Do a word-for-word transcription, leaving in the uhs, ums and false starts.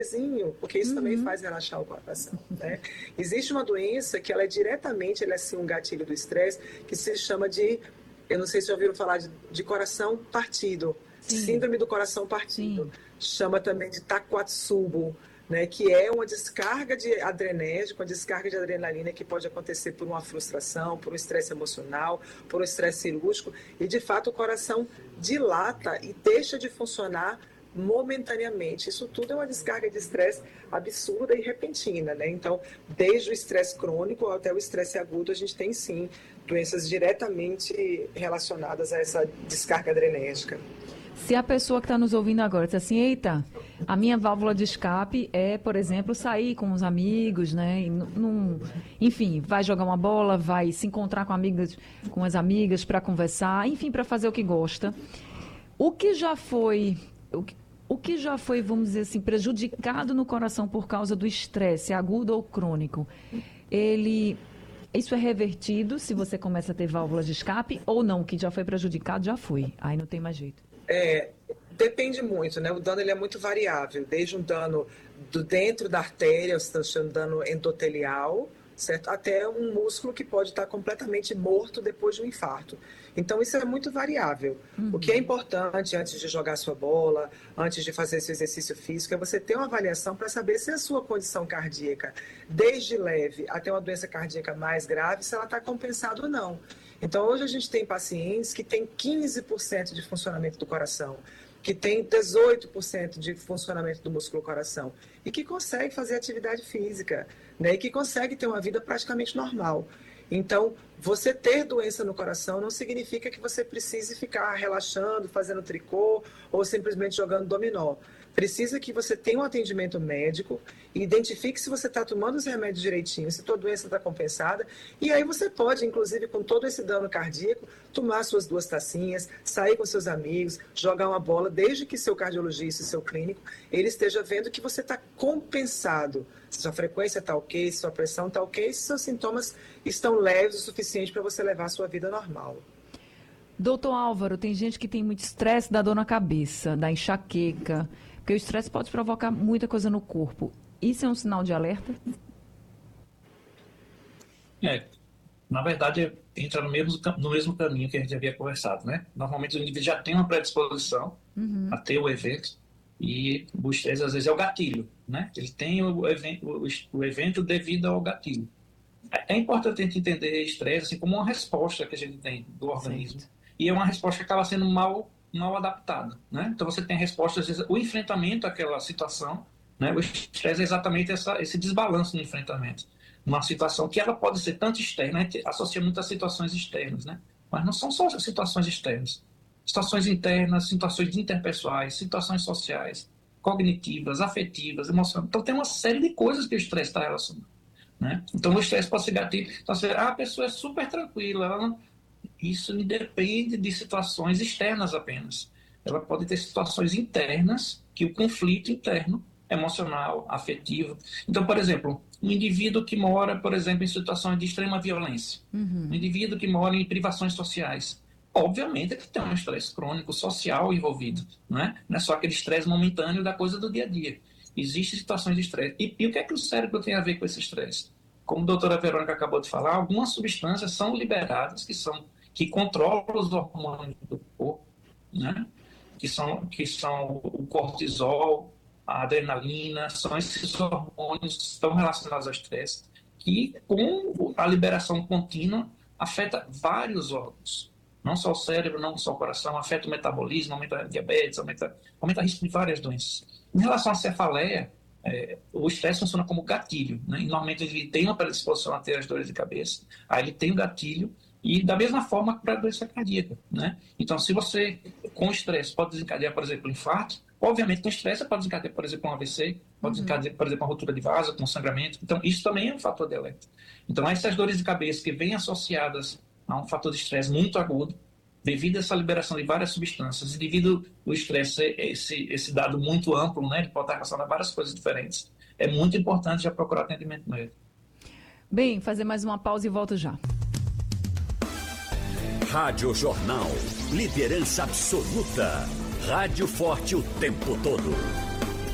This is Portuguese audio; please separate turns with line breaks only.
porque isso
Uhum.
também faz relaxar o coração, né? Existe uma doença que ela é diretamente, ela é assim um gatilho do estresse, que se chama de, eu não sei se já ouviram falar de, de coração partido,
Sim,
síndrome do coração partido.
sim.
Chama também de Takotsubo, né? Que é uma descarga de adrenérgico, uma descarga de adrenalina que pode acontecer por uma frustração, por um estresse emocional, por um estresse cirúrgico, e de fato o coração dilata e deixa de funcionar momentaneamente. Isso tudo é uma descarga de estresse absurda e repentina, né? Então, desde o estresse crônico até o estresse agudo, a gente tem sim doenças diretamente relacionadas a essa descarga adrenérgica.
Se a pessoa que está nos ouvindo agora diz assim, eita, a minha válvula de escape é, por exemplo, sair com os amigos, né? E num, enfim, vai jogar uma bola, vai se encontrar com amigas, com as amigas para conversar, enfim, para fazer o que gosta. O que já foi, o que, o que já foi, vamos dizer assim, prejudicado no coração por causa do estresse, agudo ou crônico, ele, isso é revertido se você começa a ter válvulas de escape ou não? O que já foi prejudicado já foi, aí não tem mais jeito.
É, depende muito, né? O dano ele é muito variável, desde um dano do dentro da artéria, você está chamando de dano endotelial, certo? Até um músculo que pode estar completamente morto depois de um infarto. Então isso é muito variável. Uhum. O que é importante antes de jogar sua bola, antes de fazer seu exercício físico, é você ter uma avaliação para saber se a sua condição cardíaca, desde leve até uma doença cardíaca mais grave, se ela está compensada ou não. Então, hoje a gente tem pacientes que têm quinze por cento de funcionamento do coração, que tem dezoito por cento de funcionamento do músculo coração e que consegue fazer atividade física, né? E que consegue ter uma vida praticamente normal. Então, você ter doença no coração não significa que você precise ficar relaxando, fazendo tricô ou simplesmente jogando dominó. Precisa que você tenha um atendimento médico e identifique se você está tomando os remédios direitinho, se a sua doença está compensada. E aí você pode, inclusive, com todo esse dano cardíaco, tomar suas duas tacinhas, sair com seus amigos, jogar uma bola, desde que seu cardiologista e seu clínico, ele esteja vendo que você está compensado. Se sua frequência está ok, se sua pressão está ok, se seus sintomas estão leves o suficiente para você levar a sua vida normal.
Doutor Álvaro, tem gente que tem muito estresse, dá dor na cabeça, dá enxaqueca, porque o estresse pode provocar muita coisa no corpo. Isso é um sinal de alerta?
É, na verdade, entra no mesmo, no mesmo caminho que a gente havia conversado, né? Normalmente o indivíduo já tem uma predisposição uhum. a ter o evento e o estresse, às vezes, é o gatilho, né? Ele tem o evento, o, o evento devido ao gatilho. É, é importante a gente entender estresse assim, como uma resposta que a gente tem do organismo. Certo. E é uma resposta que acaba sendo mal, mal adaptada, né? Então você tem a resposta, às vezes, o enfrentamento àquela situação, né? O estresse é exatamente essa, esse desbalanço no enfrentamento. Uma situação que ela pode ser tanto externa, a gente associa muito a situações externas, né? Mas não são só situações externas. Situações internas, situações interpessoais, situações sociais, cognitivas, afetivas, emocionais. Então tem uma série de coisas que o estresse está relacionado, né? Então o estresse pode ser gatilho. Então, assim, ah, a pessoa é super tranquila, ela não... Isso depende de situações externas apenas. Ela pode ter situações internas, que o conflito interno, emocional, afetivo. Então, por exemplo, um indivíduo que mora, por exemplo, em situações de extrema violência, uhum. um indivíduo que mora em privações sociais, obviamente que tem um estresse crônico social envolvido, não é? Não é só aquele estresse momentâneo da coisa do dia a dia. Existem situações de estresse. E, e o que é que o cérebro tem a ver com esse estresse? Como a doutora Verônica acabou de falar, algumas substâncias são liberadas que são que controlam os hormônios do corpo, né? que, são, que são o cortisol, a adrenalina, são esses hormônios que estão relacionados ao estresse, que com a liberação contínua afeta vários órgãos, não só o cérebro, não só o coração, afeta o metabolismo, aumenta a diabetes, aumenta, aumenta o risco de várias doenças. Em relação à cefaleia, é, o estresse funciona como gatilho, né? E normalmente ele tem uma predisposição a ter as dores de cabeça, aí ele tem o gatilho, e da mesma forma para a doença cardíaca, né? Então, se você, com estresse, pode desencadear, por exemplo, um infarto, obviamente com estresse pode desencadear, por exemplo, um A V C, pode uhum. desencadear, por exemplo, uma ruptura de vaso, com sangramento. Então, isso também é um fator de alerta. Então, essas dores de cabeça que vêm associadas a um fator de estresse muito agudo, devido a essa liberação de várias substâncias, e devido ao estresse, esse, esse dado muito amplo, né, de pode estar relacionado a várias coisas diferentes, é muito importante já procurar atendimento médico.
Bem, fazer mais uma pausa e volto já.
Rádio Jornal. Liderança absoluta. Rádio forte o tempo todo.